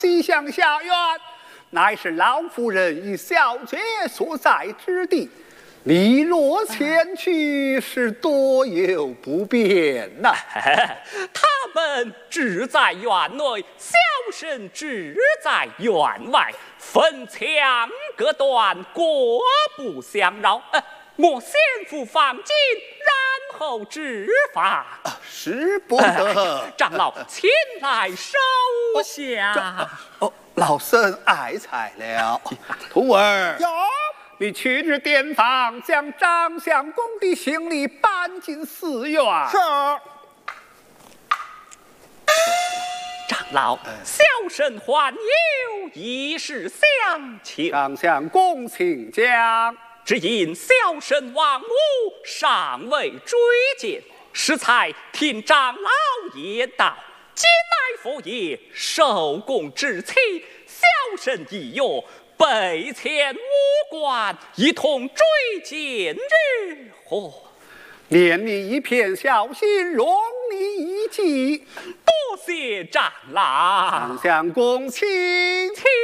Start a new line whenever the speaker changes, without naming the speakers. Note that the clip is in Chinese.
西厢下院，乃是老夫人与小姐所在之地。你若前去，是多有不便呐。
他们只在院内，小生只在院外，分墙隔断，国不相扰。莫先父放进，然后执法。
使不得。
长老，前来收下。
老僧爱才了。徒儿。
有。
你去至殿房，将张相公的行李搬进寺院。
是。
长老，小生还有一事相求。
张相公请讲。
只因小生王母尚未追见，适才听长老言道，今乃佛爷受供之期，小生一约备前武官，一同追见日何？
念你一片孝心，容你一计。
多谢长老。
张相公请。